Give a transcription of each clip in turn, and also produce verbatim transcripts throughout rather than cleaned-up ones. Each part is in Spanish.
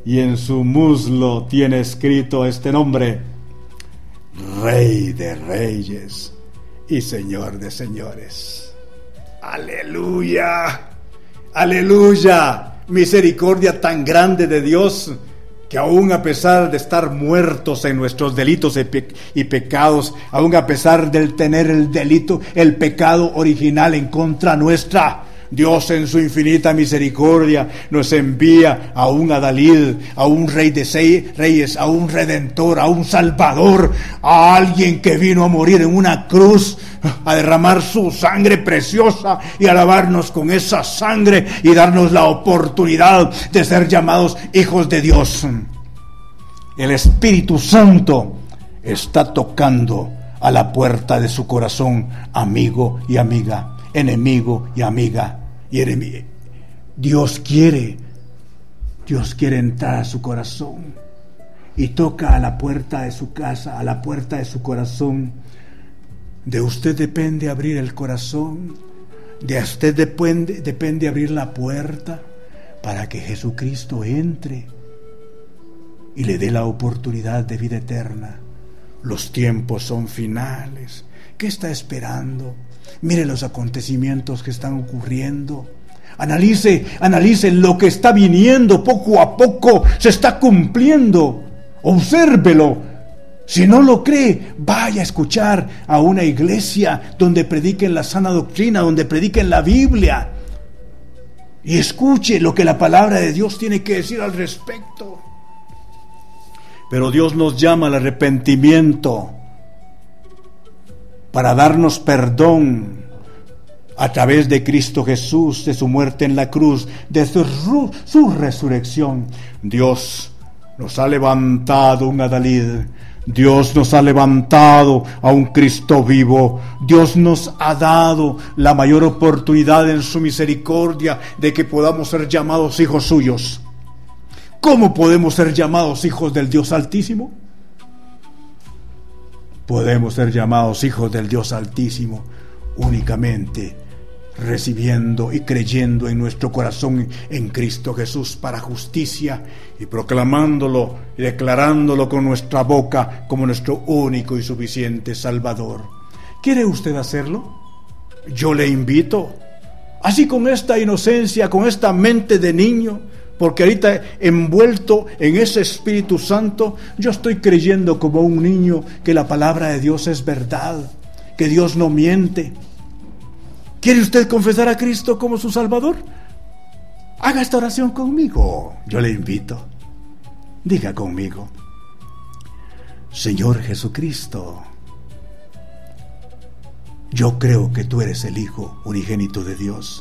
y en su muslo tiene escrito este nombre: Rey de Reyes y Señor de Señores. ¡Aleluya! ¡Aleluya! Misericordia tan grande de Dios, que aún a pesar de estar muertos en nuestros delitos y, pe- y pecados, aún a pesar de tener el delito, el pecado original en contra nuestra, Dios en su infinita misericordia nos envía a un adalid, a un rey de seis reyes, a un redentor, a un salvador, a alguien que vino a morir en una cruz, a derramar su sangre preciosa y a lavarnos con esa sangre y darnos la oportunidad de ser llamados hijos de Dios. El Espíritu Santo está tocando a la puerta de su corazón, amigo y amiga, enemigo y amiga y enemigo. Dios quiere, Dios quiere entrar a su corazón y toca a la puerta de su casa, a la puerta de su corazón. De usted depende abrir el corazón, de usted depende, depende abrir la puerta para que Jesucristo entre y le dé la oportunidad de vida eterna. Los tiempos son finales. ¿Qué está esperando? Mire los acontecimientos que están ocurriendo. Analice, analice lo que está viniendo poco a poco, se está cumpliendo. Obsérvelo. Si no lo cree, vaya a escuchar a una iglesia donde prediquen la sana doctrina, donde prediquen la Biblia, y escuche lo que la palabra de Dios tiene que decir al respecto. Pero Dios nos llama al arrepentimiento para darnos perdón a través de Cristo Jesús, de su muerte en la cruz, de su, su resurrección. Dios nos ha levantado un adalid. Dios nos ha levantado a un Cristo vivo. Dios nos ha dado la mayor oportunidad en su misericordia de que podamos ser llamados hijos suyos. ¿Cómo podemos ser llamados hijos del Dios Altísimo? Podemos ser llamados hijos del Dios Altísimo únicamente recibiendo y creyendo en nuestro corazón en Cristo Jesús para justicia y proclamándolo y declarándolo con nuestra boca como nuestro único y suficiente Salvador. ¿Quiere usted hacerlo? Yo le invito, así con esta inocencia, con esta mente de niño, porque ahorita envuelto en ese Espíritu Santo, yo estoy creyendo como un niño que la palabra de Dios es verdad, que Dios no miente. ¿Quiere usted confesar a Cristo como su Salvador? Haga esta oración conmigo. Yo le invito. Diga conmigo: Señor Jesucristo, yo creo que tú eres el Hijo unigénito de Dios.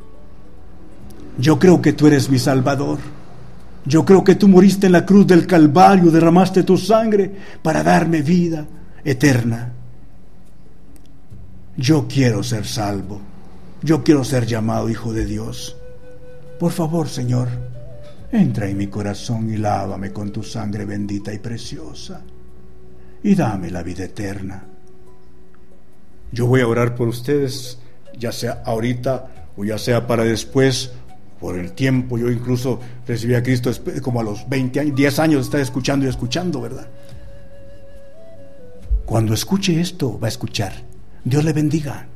Yo creo que tú eres mi Salvador. Yo creo que tú moriste en la cruz del Calvario, derramaste tu sangre para darme vida eterna. Yo quiero ser salvo. Yo quiero ser llamado hijo de Dios. Por favor, Señor, entra en mi corazón y lávame con tu sangre bendita y preciosa, y dame la vida eterna. Yo voy a orar por ustedes, ya sea ahorita o ya sea para después, por el tiempo. Yo incluso recibí a Cristo como a los veinte años, diez años de estar escuchando y escuchando, ¿verdad? Cuando escuche esto, va a escuchar. Dios le bendiga.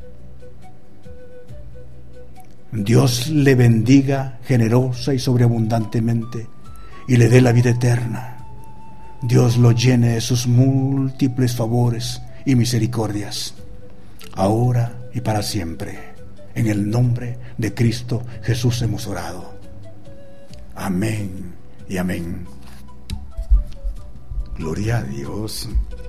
Dios le bendiga generosa y sobreabundantemente y le dé la vida eterna. Dios lo llene de sus múltiples favores y misericordias, ahora y para siempre. En el nombre de Cristo Jesús hemos orado. Amén y amén. Gloria a Dios.